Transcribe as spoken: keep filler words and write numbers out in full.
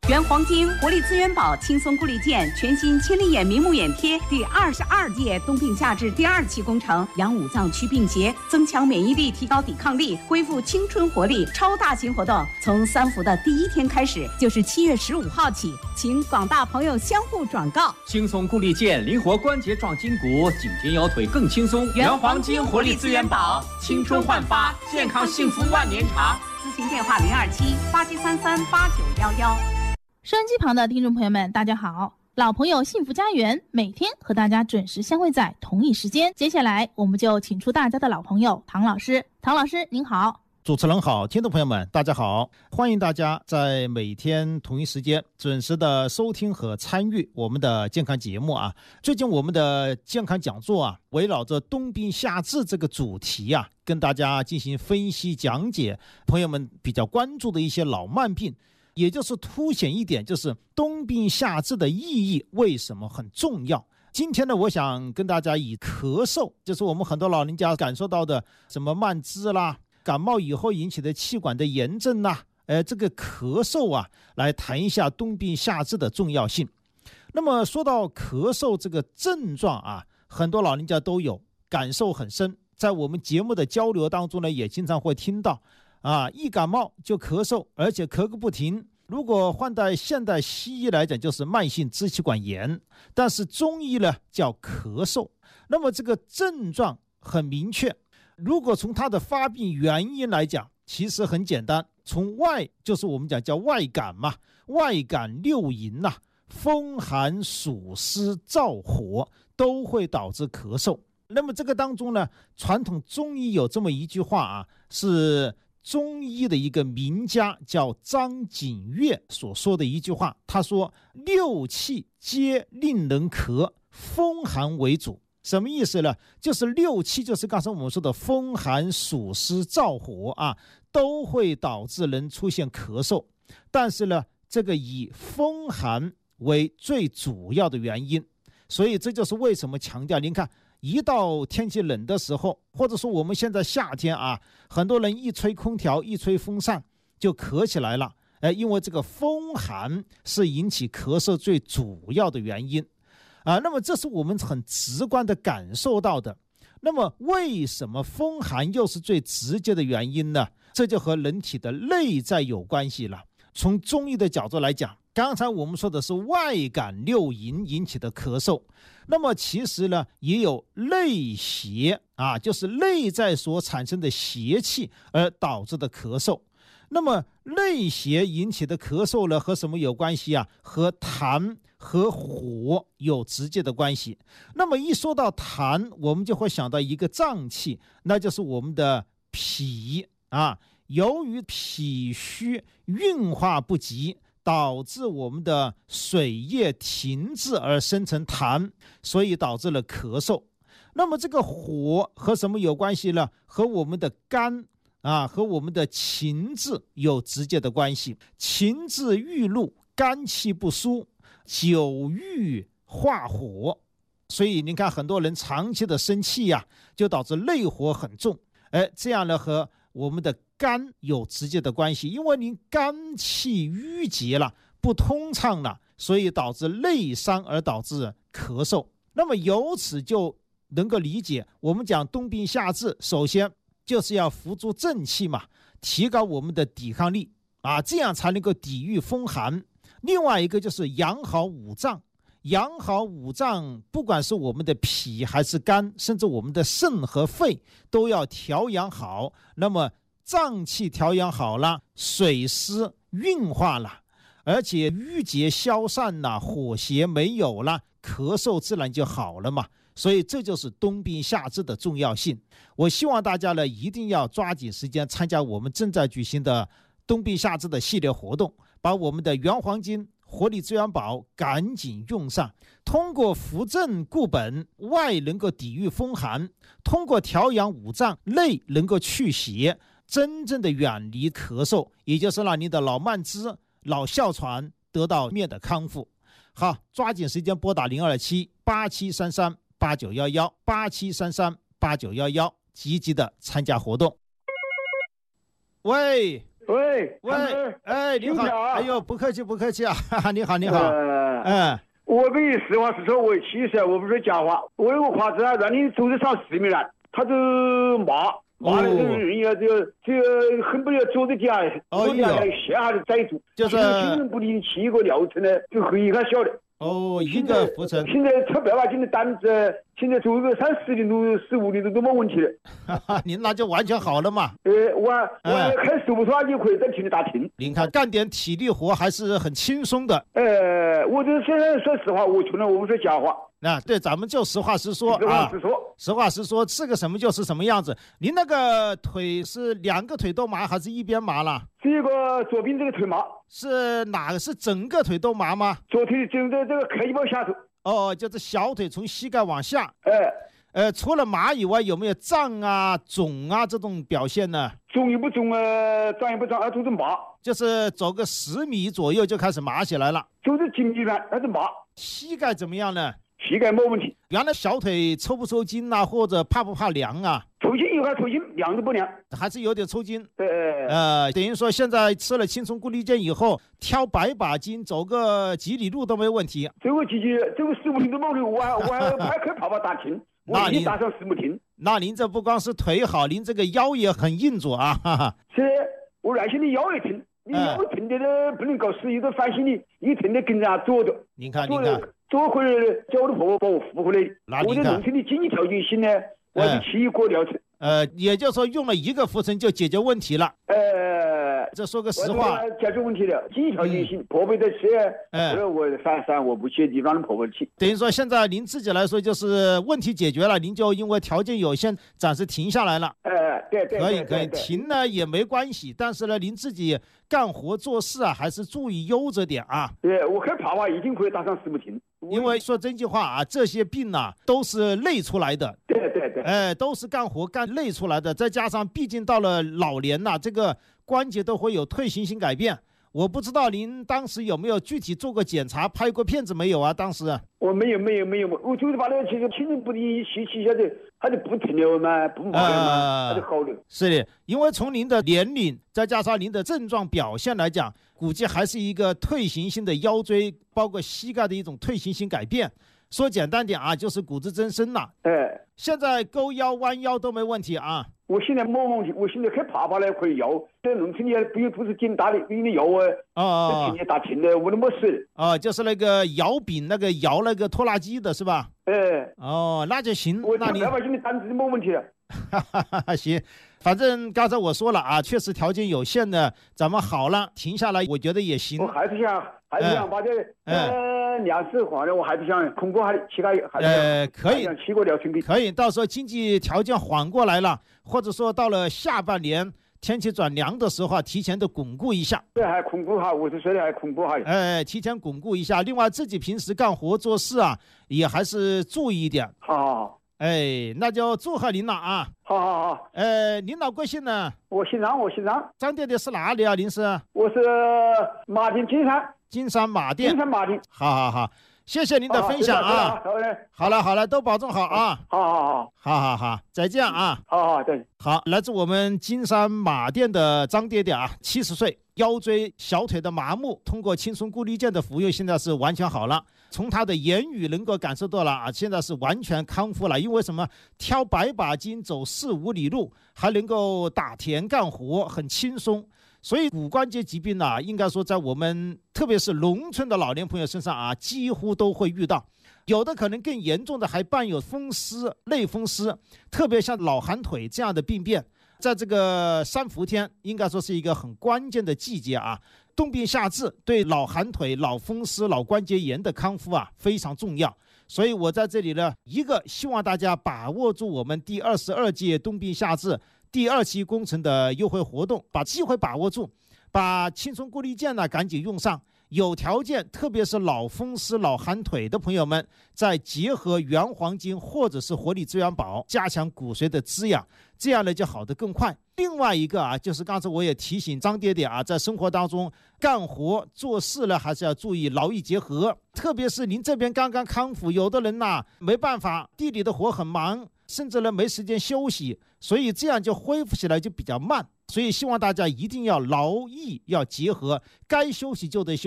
原黄金活力资源宝轻松固力健全新千里眼明目眼贴第二十二届冬病夏治第二期工程，养五脏祛病节，增强免疫力，提高抵抗力，恢复青春活力超大型活动，从三伏的第一天开始，就是七月十五号起，请广大朋友相互转告。 轻松固力健，灵活关节壮筋骨，颈肩腰腿更轻松。 原黄金活力资源宝， 青春焕发，健康幸福万年长。 咨询电话零二七八七三三八九幺幺。 收音机旁的听众朋友们，大家好！老朋友幸福家园每天和大家准时相会在同一时间。接下来我们就请出大家的老朋友唐老师。唐老师您好。 主持人好，听众朋友们大家好，欢迎大家在每天同一时间准时的收听和参与我们的健康节目啊。最近我们的健康讲座啊，围绕着冬病夏治这个主题啊，跟大家进行分析讲解，朋友们比较关注的一些老慢病，也就是凸显一点，就是冬病夏治的意义为什么很重要。今天呢，我想跟大家以咳嗽，就是我们很多老人家感受到的什么慢支啦，感冒以后引起的气管的炎症呐、啊，呃，这个咳嗽啊，来谈一下冬病夏治的重要性。那么说到咳嗽这个症状啊，很多老人家都有感受很深，在我们节目的交流当中呢，也经常会听到啊，一感冒就咳嗽，而且咳个不停。如果换在现代西医来讲，就是慢性支气管炎，但是中医呢叫咳嗽。那么这个症状很明确，如果从它的发病原因来讲，其实很简单，从外就是我们讲叫外感嘛，外感六淫呐、啊，风寒暑湿燥火都会导致咳嗽。那么这个当中呢，传统中医有这么一句话啊，是中医的一个名家叫张景岳所说的一句话，他说六气皆令人咳，风寒为主。什么意思呢？就是六气就是刚才我们说的风寒暑湿燥火啊，都会导致人出现咳嗽，但是呢，这个以风寒为最主要的原因。所以这就是为什么强调，您看一到天气冷的时候，或者说我们现在夏天啊，很多人一吹空调一吹风扇就咳起来了，呃，因为这个风寒是引起咳嗽最主要的原因啊。那么这是我们很直观的感受到的。那么为什么风寒又是最直接的原因呢？这就和人体的内在有关系了。从中医的角度来讲，刚才我们说的是外感六淫引起的咳嗽，那么其实呢也有内邪啊，就是内在所产生的邪气而导致的咳嗽。那么内邪引起的咳嗽呢，和什么有关系啊？和痰和火有直接的关系。那么一说到痰，我们就会想到一个脏器，那就是我们的脾啊。由于脾虚运化不及，导致我们的水液停滞而生成痰，所以导致了咳嗽。那么这个火和什么有关系呢？和我们的肝啊，和我们的情志有直接的关系。情志郁怒，肝气不舒，久郁化火。所以您看很多人长期的生气呀、啊，就导致内火很重。哎，这样呢和我们的肝有直接的关系，因为您肝气郁结了，不通畅了，所以导致内伤而导致咳嗽。那么由此就能够理解，我们讲冬病夏治，首先就是要扶助正气嘛，提高我们的抵抗力啊，这样才能够抵御风寒。另外一个就是养好五脏，养好五脏，不管是我们的脾还是肝，甚至我们的肾和肺都要调养好。那么脏气调养好了，水湿运化了，而且郁结消散了，火邪没有了，咳嗽自然就好了嘛。所以这就是冬病夏治的重要性。我希望大家呢一定要抓紧时间参加我们正在举行的冬病夏治的系列活动，把我们的原黄金活力资源宝赶紧用上，通过扶正固本，外能够抵御风寒，通过调养五脏，内能够去邪，真正的远离咳嗽，也就是让你的老慢支、老哮喘得到面的康复。好，抓紧时间拨打零二七八七三三八九一一八七三三八九一一，积极的参加活动。喂， 喂喂，哎，你好，哎呦，不客气不客气啊，哈哈，你好你好， 呃、 嗯， 我跟你实话实说，我其实我不是假话，我有个话子啊，让你走得上市民了，他就骂。骂的人家这个这个恨不得坐在底下，坐底下来陷下来宰住， 就是新人不离七个疗程呢，就可以他晓得。 哦，一个浮沉。 现在抽百把斤的单子，现在做一个三十厘度、十五厘度都没问题了。 哈哈，您那就完全好了嘛。 呃，我我开手刷也可以在体里打停。 您看干点体力活还是很轻松的。 呃，我这现在说实话，我从来我不说假话。 那、啊、对，咱们就实话实说， 实话实说、 啊，实话实说，是个什么就是什么样子。您那个腿是两个腿都麻，还是一边麻了？ 这个左边这个腿麻， 是哪个？是整个腿都麻吗？ 左腿整个这个可以往下头。 哦，就是小腿从膝盖往下。 哎， 呃，除了麻以外，有没有胀啊、肿啊这种表现呢？ 肿也不肿啊，胀也不胀，啊，都是麻。 就是走个十米左右就开始麻起来了。 就是筋地软，还是麻。 膝盖怎么样呢？ 膝盖没问题。 原来小腿抽不抽筋啊，或者怕不怕凉啊？ 抽筋有还抽筋，凉都不凉， 还是有点抽筋。 对， 呃，等于说现在吃了青松固力健以后，挑百把斤，走个几里路都没问题。 走个几里，走个十五里都没问题，我还我还还可以跑跑打停，我一打上十五停。 那您这不光是腿好，您这个腰也很硬着啊！哈哈。 是，我原先的腰也疼，你腰疼的呢不能搞事，有的反省你，一疼的跟人家坐着。 您看，您看。 做回来叫我的婆婆把我扶回来。我的农村的经济条件行呢，我是七个疗程。 呃，也就是说用了一个浮沉就解决问题了。 呃， 这说个实话， 解决问题了，经济条件行，婆婆在吃。呃，我反反我不去的地方，让婆婆去。 等于说现在您自己来说就是问题解决了，您就因为条件有限，暂时停下来了。 呃，对对。 可以可以，停呢也没关系，但是呢，您自己干活做事啊，还是注意悠着点啊。 对，我看爬爬一定可以打上十五停。 因为说真句话啊，这些病啊都是累出来的。 对对对， 哎，都是干活干累出来的。再加上毕竟到了老年呐、啊，这个关节都会有退行性改变。我不知道您当时有没有具体做过检查、拍过片子没有啊？当时我没有没有没有，我就是把那个其实亲人不离吸气下子，他就不停了嘛，不麻了嘛，他就好了。 是的，因为从您的年龄再加上您的症状表现来讲，估计还是一个退行性的腰椎，包括膝盖的一种退行性改变。说简单点啊，就是骨质增生了。 哎， 现在勾腰弯腰都没问题啊。 我现在没问题，我现在开爬爬来可以摇，在农村里不有不是劲大的，给你摇啊， 哦， 今天打停了，我都没事。 哦，就是那个摇柄，那个摇那个拖拉机的是吧？ 哎， 哦，那就行。 我那你百把斤的单子就没问题了。 哈哈哈，行，反正刚才我说了啊，确实条件有限的，咱们好了停下来，我觉得也行。 我还是想，还是想把这呃粮食还了，我还是想通过还其他还是呃可以七个疗程可以。 可以，到时候经济条件缓过来了，或者说到了下半年天气转凉的时候，提前的巩固一下。 对，还巩固哈，五十岁的还巩固哈。 哎，提前巩固一下。另外，自己平时干活做事啊，也还是注意一点。 好好好。 哎，那就祝贺您了啊！ 好好好。 呃，您老贵姓呢？ 我姓张，我姓张。 张爹爹是哪里啊？您是？ 我是马店金山。 金山马店。 金山马店。 好好好，谢谢您的分享啊！ 好嘞。 好了好了，都保重好啊！ 好好好， 好好好，再见啊！ 好好对。 好，来自我们金山马店的张爹爹啊，七十岁，腰椎、小腿的麻木，通过青松固力健的服用，现在是完全好了。从他的言语能够感受到了啊，现在是完全康复了。因为什么？挑百把斤，走四五里路，还能够打田干活，很轻松。所以骨关节疾病呢、啊，应该说在我们特别是农村的老年朋友身上啊，几乎都会遇到。有的可能更严重的还伴有风湿、类风湿，特别像老寒腿这样的病变。在这个三伏天，应该说是一个很关键的季节啊。冬病夏治对老寒腿、老风湿、老关节炎的康复啊非常重要。所以我在这里呢，一个希望大家把握住我们第二十二届冬病夏治第二期工程的优惠活动，把机会把握住，把青松固力健呢赶紧用上。有条件，特别是老风湿、老寒腿的朋友们，再结合原黄金或者是活力资源宝，加强骨髓的滋养，这样呢就好得更快。另外一个啊，就是刚才我也提醒张爹爹啊，在生活当中干活做事呢，还是要注意劳逸结合。特别是您这边刚刚康复，有的人呐、啊、没办法，地里的活很忙，甚至呢没时间休息，所以这样就恢复起来就比较慢。 所以希望大家一定要劳逸要结合，该休息就得休息。